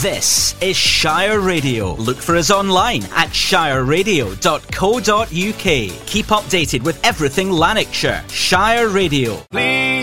This is Shire Radio. Look for us online at shireradio.co.uk. Keep updated with everything Lanarkshire. Shire Radio. Please